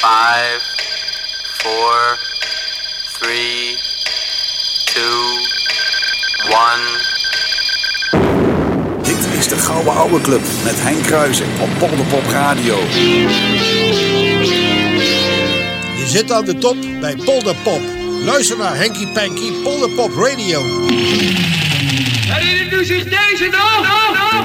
5, 4, 3, 2, 1. Dit is de Gouden Ouwe Club met Henk Kruijsen op Polderpop Radio. Je zit aan de top bij Polderpop. Luister naar Henky Panky Polderpop Radio. En introduceert deze nog.